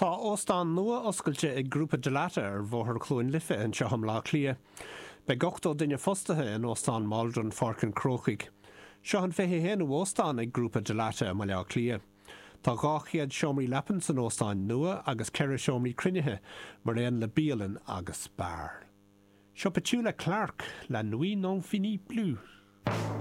Tá óstán nua oscailte ag grúpa gelata ar bmhóthar clúin lifa an seacham lá clia. Be gachtó duine fostathe an óstán Maldron Farcan Crochaig. Seo an feiche héanú óstán ag grúpa gelata am lá clia. Tá gáchiad seomrí lepan san óstán nua agus ceire seomrí crinithe mar éan le bíalan agus bear. Seo Petula Clark le Nuit non finie plus.